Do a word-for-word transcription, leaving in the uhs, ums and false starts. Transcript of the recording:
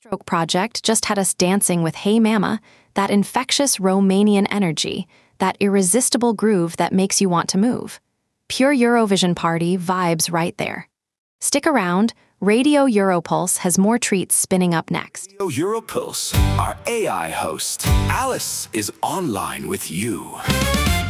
Stroke Project just had us dancing with Hey Mama, that infectious Romanian energy, that irresistible groove that makes you want to move. Pure Eurovision party vibes right there. Stick around, Radio Europulse has more treats spinning up next. Radio Europulse, our A I host, Alice, is online with you.